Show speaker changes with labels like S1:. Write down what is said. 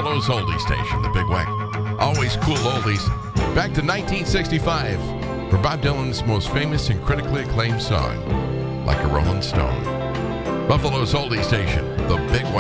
S1: Buffalo's oldie station, the Big Wack. Always cool oldies. Back to 1965 for Bob Dylan's most famous and critically acclaimed song, Like a Rolling Stone. Buffalo's oldie station, the Big Wack.